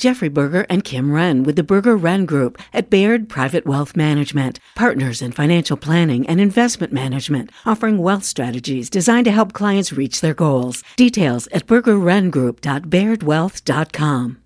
Jeffrey Berger and Kim Wren with the Berger Wren Group at Baird Private Wealth Management, partners in financial planning and investment management, offering wealth strategies designed to help clients reach their goals. Details at bergerwrengroup.bairdwealth.com.